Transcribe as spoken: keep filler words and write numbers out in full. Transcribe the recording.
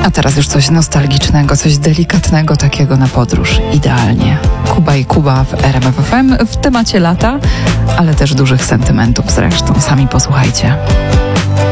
A teraz już coś nostalgicznego, coś delikatnego takiego na podróż. Idealnie. Kuba i Kuba w R M F F M w temacie lata, ale też dużych sentymentów zresztą. Sami posłuchajcie.